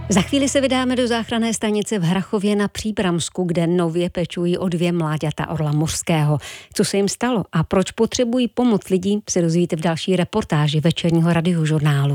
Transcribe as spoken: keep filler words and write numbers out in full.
Za chvíli se vydáme do záchranné stanice v Hrachově na Příbramsku, kde nově pečují o dvě mláďata orla mořského. Co se jim stalo a proč potřebují pomoc lidí, se dozvíte v další reportáži večerního radiožurnálu.